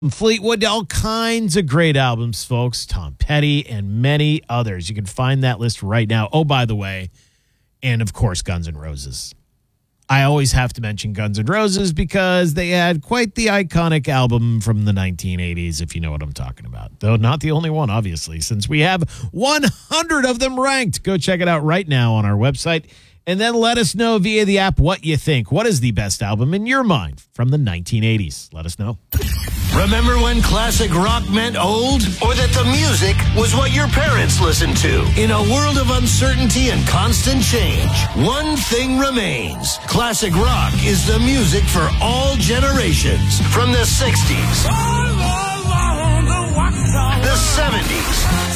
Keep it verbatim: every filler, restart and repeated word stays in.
Fleetwood, all kinds of great albums, folks. Tom Petty and many others. You can find that list right now. Oh, by the way, and of course, Guns N' Roses. I always have to mention Guns N' Roses because they had quite the iconic album from the nineteen eighties, if you know what I'm talking about. Though not the only one, obviously, since we have one hundred of them ranked. Go check it out right now on our website. And then let us know via the app what you think. What is the best album in your mind from the nineteen eighties? Let us know. Remember when classic rock meant old? Or that the music was what your parents listened to? In a world of uncertainty and constant change, one thing remains. Classic rock is the music for all generations. From the sixties, the seventies,